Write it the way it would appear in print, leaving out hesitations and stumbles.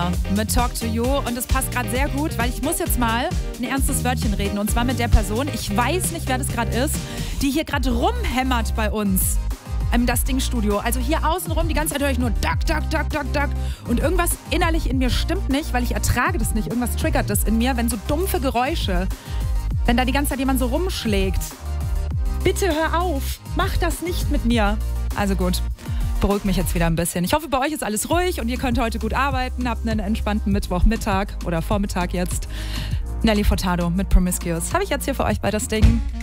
Summer mit Talk to You und es passt gerade sehr gut, weil ich muss jetzt mal ein ernstes Wörtchen reden und zwar mit der Person, ich weiß nicht, wer das gerade ist, die hier gerade rumhämmert bei uns im Das Ding Studio. Also hier außenrum die ganze Zeit höre ich nur Duck, Duck, Duck, Duck, Duck und irgendwas innerlich in mir stimmt nicht, weil ich ertrage das nicht. Irgendwas triggert das in mir, wenn so dumpfe Geräusche, wenn da die ganze Zeit jemand so rumschlägt. Bitte hör auf, mach das nicht mit mir. Also gut, beruhigt mich jetzt wieder ein bisschen. Ich hoffe, bei euch ist alles ruhig und ihr könnt heute gut arbeiten, habt einen entspannten Mittwochmittag oder Vormittag jetzt. Nelly Furtado mit Promiscuous. Habe ich jetzt hier für euch bei Das Ding.